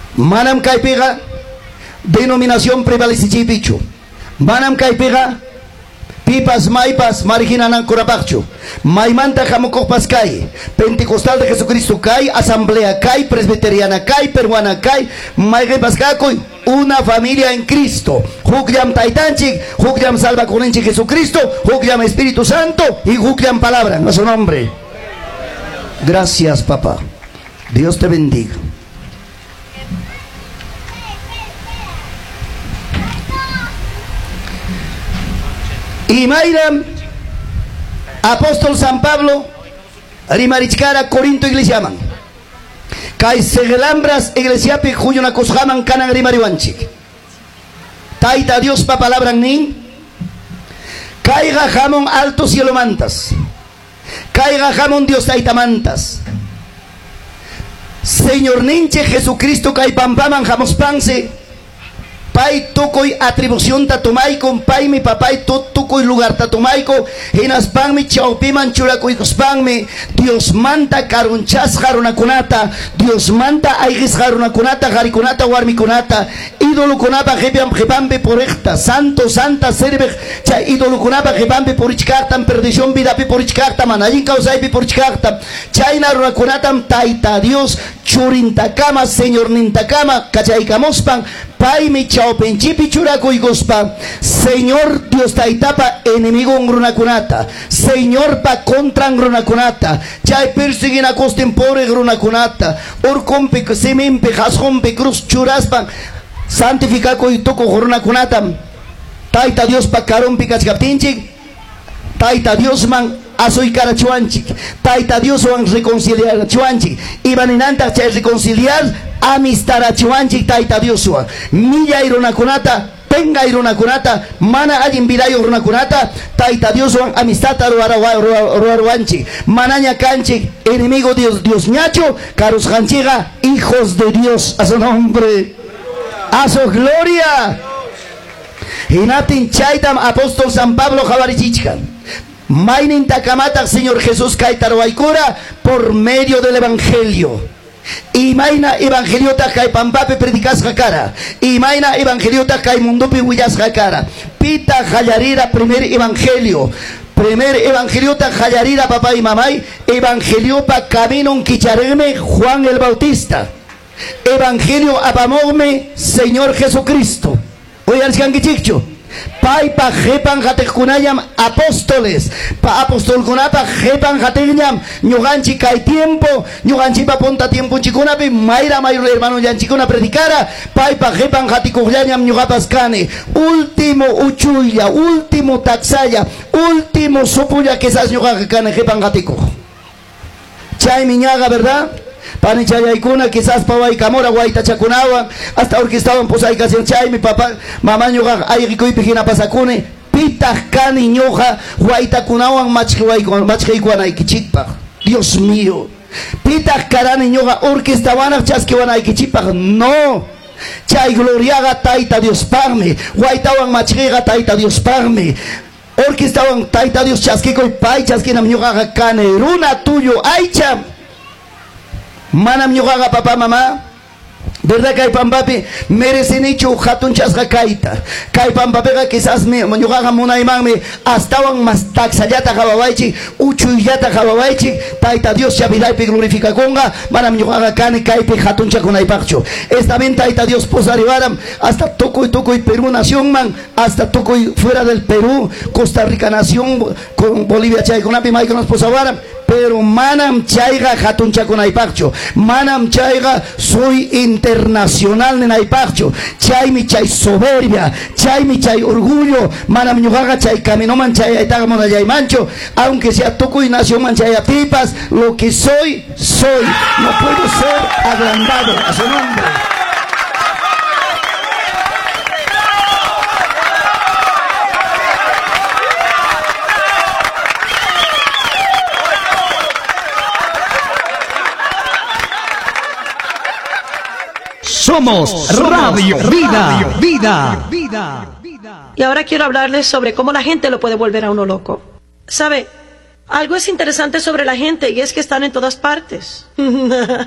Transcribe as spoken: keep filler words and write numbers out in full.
Manam kaypiqa denominación prevalecichi pichu. Manam kaypiqa pipas maypas marginanan kurapaqchu. Maymanta hamukuqpas kay Pentecostal de Jesucristo kay, Asamblea kay, Presbiteriana kay, Peruana kay, mayqipas kakuy una familia en Cristo. Hukllam taytanchik, hukllam salvakuninchik Jesucristo, hukllam Espíritu Santo y hukllam palabra a su nombre. Gracias, papá. Dios te bendiga. Y Mayram, apóstol San Pablo, rimarichkara Corinto iglesia man. Kay segelambras iglesiapi huyuna kushaman kanan rimariwanchik. Taita Dios pa palabra nin. Caiga jamón alto cielo mantas. Caiga jamón Dios taita mantas. Señor ninche Jesucristo kay pampaman jamos panse. Pai tokoy atribución tatumayko, pai mi papay tokoy lugar tatumayko, hinas pangmi chaupiman churakoy kuspangmi, Dios manta karunchas harunakunata, Dios manta aigis harunakunata, harikunata warmikunata, ídolo kunapa jepiam jepambe porechta, santo santa serve, cha ídolo kunapa jepambe porichkartam, perdición vida pi porichkartam, anayin causaipi porichkartam, chaina runakunatam taita Dios, churintakama, señor nintakama, kachaikamospan, pai mi chao penchipi churaco y gospa. Señor Dios taitapa enemigo en runakunata. Señor pa contra en runakunata. Chay persiguen a costempore runakunata. Or compe semempe jasompe cruz churaspan. Santificaco y toco runakunata. Taita Dios pa carompi cachcaptinchik. Taita Dios man asoy cara chuanchik. Taita Dios van reconciliar chuanchik. Iban en anta chay reconciliar. Amistad a chuanchik taita Dios wa. Milla ironakunata. Tenga ironakunata. Mana allin vidayo ironakunata. Taita Dios wa. Amistad a ruaruanchik. Manaña canchik. Enemigo Dios. Dios ñacho. Caros janchiga. Hijos de Dios. A su nombre. A su gloria. Hinatin chaitam apóstol San Pablo Javarichichkan. Mainin takamata Señor Jesús Kaitaroaikura por medio del Evangelio. Y maina evangeliota kai pampape predicas jakara. Y maina evangeliota kai mundopi huyas jakara. Pita jallarira primer evangelio. Primer evangeliota jallarira papá y mamay. Evangelio pa camino un quichareme Juan el Bautista. Evangelio apamogme Señor Jesucristo. Oye al chicho. Pai pa jepan jatekunayam apóstoles pa apóstol kunapa jepan jateñam ñuganchi kai tiempo ñuganchi pa ponta tiempo chikunapi mayra mayor hermano yanchikuna predicara pai pa jepan jatikuñam ñugapas kane último uchuya último taxaya último sopuya que esas ñugaga kane jepan jatiku chay miñaga verdad Pani chayaykuna quizás paway camora guaita chakunawan hasta orquestaban posay canción chay mi papá mamá ñoga ay rikuipi hina pasakune pitah kani ñoja guaita kunawan machkiwaykuan machkiykuanaykichikpaq Dios mío pitah karani ñoga orquestawanaq chaskiwanaykichikpaq no chay gloriaga taita Dios pagme guaitawan machkiga taita Dios pagme orquestawan taita Dios chaskikoy pay chaskinam ñogaqa kane runa tuyo aycham Manam ñugaga papá mamá verdad que hay pampapi merecen hecho hatun chasga kaita kay pampapega quizás me ñugaga munaymanmi astawan más taxayata jabawaichi uchuyata jabawaichi taita Dios chavidaypi glorifica conga manam ñugaga kane kaypi hatun chakunaypaqchu esta vez taita Dios posarivaram hasta tocoy tocoy Perú nación man hasta tocoy fuera del Perú Costa Rica nación con Bolivia chay kunapi may konas posavaram pero manam chaiga hatun chakunaypaqchu manam chaiga soy internacional nenaypaqchu chaymi chay soberbia chaymi chay orgullo manam ñugaga chay caminoman chay aytaga monallaymanchu aunque sea tocoy nación man chay apipas lo que soy soy no puedo ser agrandado a su nombre. Somos Radio Vida, Vida, Vida. Y ahora quiero hablarles sobre cómo la gente lo puede volver a uno loco. ¿Sabe? Algo es interesante sobre la gente y es que están en todas partes.